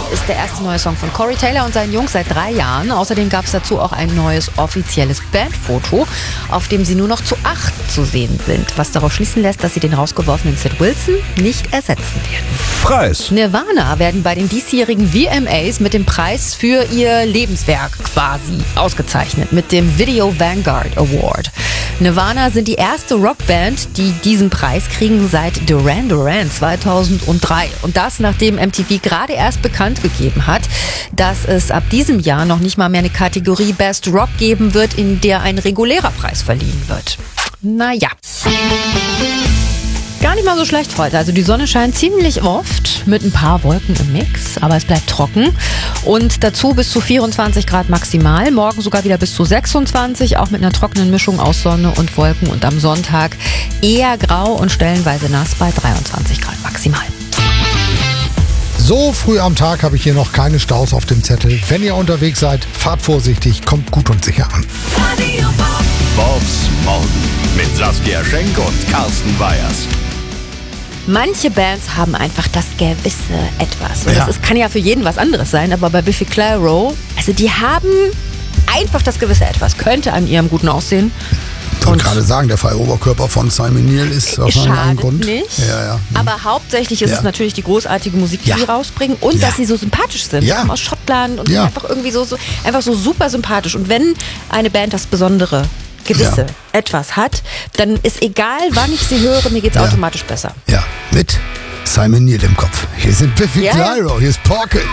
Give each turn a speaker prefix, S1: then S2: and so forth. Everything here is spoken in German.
S1: ist der erste neue Song von Corey Taylor und seinen Jungs seit 3 Jahren. Außerdem gab es dazu auch ein neues offizielles Bandfoto, auf dem sie nur noch zu 8 zu sehen sind. Was darauf schließen lässt, dass sie den rausgeworfenen Sid Wilson nicht ersetzen werden.
S2: Preis.
S1: Nirvana werden bei den diesjährigen VMAs mit dem Preis für ihr Lebenswerk quasi ausgezeichnet, mit dem Video Vanguard Award. Nirvana sind die erste Rockband, die diesen Preis kriegen seit Duran Duran 2003. Und das, nachdem MTV gerade erst bekannt gegeben hat, dass es ab diesem Jahr noch nicht mal mehr eine Kategorie Best Rock geben wird, in der ein regulärer Preis verliehen wird. Naja. Gar nicht mal so schlecht heute. Also die Sonne scheint ziemlich oft mit ein paar Wolken im Mix, aber es bleibt trocken. Und dazu bis zu 24 Grad maximal. Morgen sogar wieder bis zu 26, auch mit einer trockenen Mischung aus Sonne und Wolken. Und am Sonntag eher grau und stellenweise nass bei 23 Grad maximal.
S3: So früh am Tag habe ich hier noch keine Staus auf dem Zettel. Wenn ihr unterwegs seid, fahrt vorsichtig, kommt gut und sicher an.
S2: Bobs Morgen mit Saskia Schenk und Carsten Weyers.
S1: Manche Bands haben einfach das gewisse Etwas. Und
S3: Ja.
S1: das kann ja für jeden was anderes sein, aber bei Biffy Clyro, also die haben einfach das gewisse Etwas. Könnte an ihrem guten Aussehen.
S4: Ich wollte gerade sagen, der freie Oberkörper von Simon Neil ist wahrscheinlich ein
S1: Schadet
S4: Grund.
S1: nicht,
S4: Ja.
S1: aber hauptsächlich ist
S4: Ja.
S1: es natürlich die großartige Musik, die
S4: Ja.
S1: sie rausbringen und
S4: Ja.
S1: dass sie so sympathisch sind.
S4: Ja.
S1: Sie kommen aus Schottland und
S4: Ja.
S1: sind einfach irgendwie so einfach so super sympathisch. Und wenn eine Band das besondere gewisse
S4: Ja.
S1: Etwas hat, dann ist egal, wann ich sie höre, mir geht's
S4: Ja.
S1: automatisch besser.
S4: Ja, mit Simon Neil im Kopf. Hier sind Biffy
S1: Ja.
S4: Clyro, hier ist Porky.